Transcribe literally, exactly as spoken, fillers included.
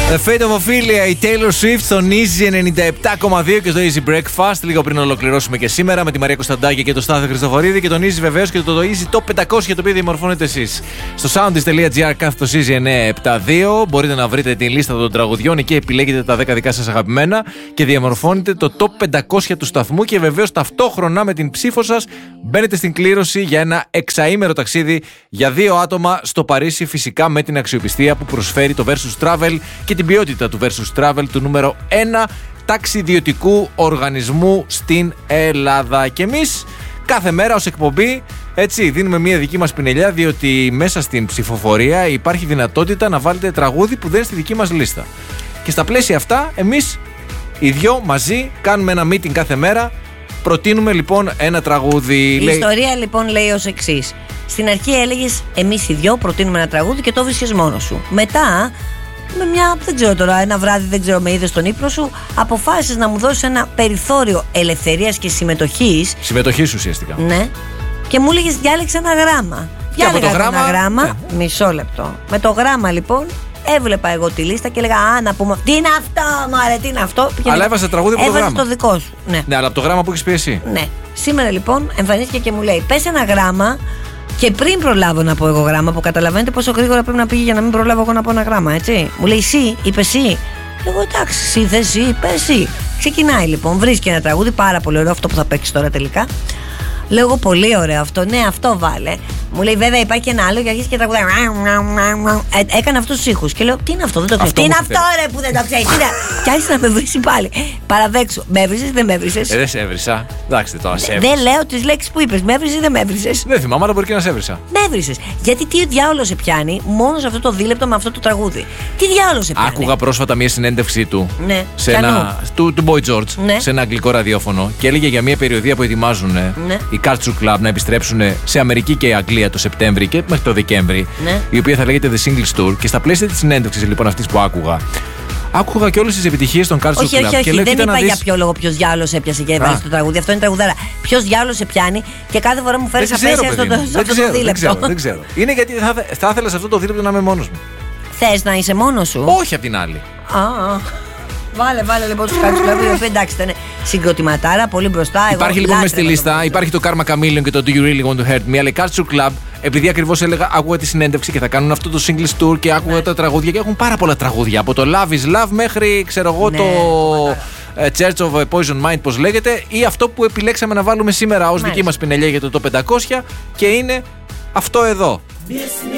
The Fate of Ophelia, η Taylor Swift στον Easy ενενήντα επτά κόμμα δύο και στο Easy Breakfast. Λίγο πριν ολοκληρώσουμε και σήμερα με τη Μαρία Κωνσταντάκη και τον Στάθη Χριστοφορίδη και τον Easy βεβαίως και το, το Easy Top πεντακόσια το οποίο διαμορφώνετε εσείς. Στο soundis.gr κάθετος Easy εννιακόσια εβδομήντα δύο μπορείτε να βρείτε τη λίστα των τραγουδιών. Εκεί επιλέγετε τα δέκα δικά σας αγαπημένα και διαμορφώνετε το Top πεντακόσια του σταθμού. Και βεβαίως ταυτόχρονα με την ψήφο σας μπαίνετε στην κλήρωση για ένα εξαήμερο ταξίδι για δύο άτομα στο Παρίσι. Φυσικά με την αξιοπιστία που προσφέρει το Versus Travel και την ποιότητα του Versus Travel, του νούμερο ένα ταξιδιωτικού οργανισμού στην Ελλάδα. Και εμείς κάθε μέρα ως εκπομπή έτσι δίνουμε μια δική μας πινελιά, διότι μέσα στην ψηφοφορία υπάρχει δυνατότητα να βάλετε τραγούδι που δεν είναι στη δική μας λίστα. Και στα πλαίσια αυτά εμείς οι δυο μαζί κάνουμε ένα meeting κάθε μέρα. Προτείνουμε λοιπόν ένα τραγούδι. Η λέει... ιστορία λοιπόν λέει ως εξής. Στην αρχή έλεγες εμείς οι δυο προτείνουμε ένα τραγούδι και το βρίσκες μόνος σου. Μετά, με μια, δεν ξέρω τώρα, ένα βράδυ, δεν ξέρω, με είδες στον ύπνο σου, αποφάσισες να μου δώσεις ένα περιθώριο ελευθερίας και συμμετοχής. Συμμετοχής ουσιαστικά. Ναι. Και μου έλεγες διάλεξε ένα γράμμα. Διάλεγα ένα γράμμα. γράμμα ναι. Μισό λεπτό. Με το γράμμα λοιπόν έβλεπα εγώ τη λίστα και έλεγα α, να πούμε. Τι είναι αυτό, μωρέ, τι είναι αυτό. Αλλά έβαζε τραγούδι από το γράμμα. το δικό σου. Ναι. Ναι, αλλά από το γράμμα που έχεις πει εσύ. Ναι. Σήμερα λοιπόν εμφανίστηκε και μου λέει πες ένα γράμμα. Και πριν προλάβω να πω εγώ γράμμα, που καταλαβαίνετε πόσο γρήγορα πρέπει να πήγε για να μην προλάβω εγώ να πω ένα γράμμα, έτσι. Μου λέει εσύ, είπε εσύ. Εγώ εντάξει, εσύ θε εσύ, είπε εσύ. Ξεκινάει λοιπόν, βρίσκει ένα τραγούδι πάρα πολύ ωραίο, αυτό που θα παίξει τώρα τελικά. Λέω εγώ πολύ ωραίο αυτό, ναι, αυτό βάλε. Μου λέει βέβαια υπάρχει και ένα άλλο και αρχίζει και τραγουδάει. Ε, έκανε αυτούς τους ήχους και λέω τι είναι αυτό, δεν το ξέρω. Τι είναι αυτό ρε που δεν το ξέρει. Και άρχισε να με βρίσει πάλι. Παραδέξου, με έβρισες, δεν με έβρισες. Ε, δεν σε έβρισα. Εντάξει, τώρα σε έβρισα. Δεν λέω τις λέξεις που είπες. Με έβρισες, δεν με έβρισες. Δεν θυμάμαι, αλλά μπορεί και να σε έβρισα. Με έβρισες. Γιατί τι διάολο σε πιάνει μόνο σε αυτό το δίλεπτο με αυτό το τραγούδι. Τι διάολο σε πιάνει. Άκουγα πρόσφατα μια συνέντευξή του. Ναι. Σε ένα, του, του Boy George. Ναι. Σε ένα αγγλικό ραδιόφωνο. Και έλεγε για μια περιοδία που ετοιμάζουν ναι. οι Culture Club να επιστρέψουν σε Αμερική και Αγγλία το Σεπτέμβρη και μέχρι το Δεκέμβρη. Ναι. Η οποία θα λέγεται The Singles Tour. Και στα πλαίσια τη συνέντευξη λοιπόν αυτή που άκουγα. Άκουγα και όλες τις επιτυχίες των Culture Club. Όχι, όχι, όχι. Και λέω, δεν είπα δεις... για ποιο λόγο ποιο διάολο έπιασε και έβαλε το τραγούδι. Αυτό είναι τραγουδάρα. Ποιο διάολο σε πιάνει και κάθε φορά μου φέρει απέσια στο δίλεπτο. Δεν ξέρω, δεν ξέρω. Είναι γιατί θα, θα ήθελα σε αυτό το δίλεπτο να είμαι μόνος μου. Θες να είσαι μόνος σου? Όχι απ' την άλλη. Α, βάλε, βάλε λοιπόν τους Culture Club. Εντάξει, ήταν συγκροτηματάρα, πολύ μπροστά. Υπάρχει λοιπόν μες στη λίστα, υπάρχει το Karma Chameleon και το Do You Really Want to Hurt Me. Αλλά η Culture Club, επειδή ακριβώς έλεγα, άκουγα τη συνέντευξη και θα κάνουν αυτό το Singles Tour και άκουγα ναι. τα τραγούδια και έχουν πάρα πολλά τραγούδια. Από το Love is Love μέχρι, ξέρω εγώ, ναι, το ναι. Church of Poison Mind, πώς λέγεται, ή αυτό που επιλέξαμε να βάλουμε σήμερα ως δική μας πινελιά για το Top πεντακόσια και είναι αυτό εδώ.